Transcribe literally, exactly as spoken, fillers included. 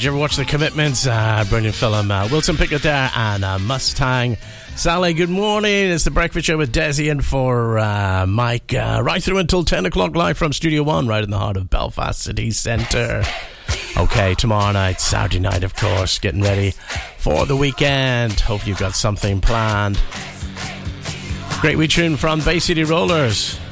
you ever watch The Commitments? Uh, brilliant film. Uh, Wilson Pickett there and uh, Mustang. Sally, good morning. It's the Breakfast Show with Desi and for uh, Mike. Uh, right through until ten o'clock live from Studio One, right in the heart of Belfast City Centre. Okay, tomorrow night, Saturday night, of course, getting ready for the weekend. Hope you've got something planned. Great wee tune from Bay City Rollers.